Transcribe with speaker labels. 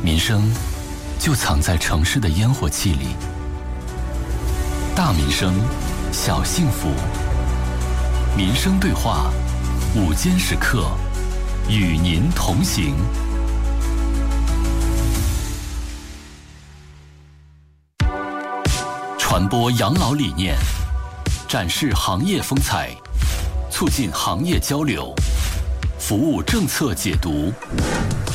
Speaker 1: 民生就藏在城市的烟火气里，大民生，小幸福。民生对话，午间时刻，与您同行。传播养老理念，展示行业风采，促进行业交流，服务政策解读。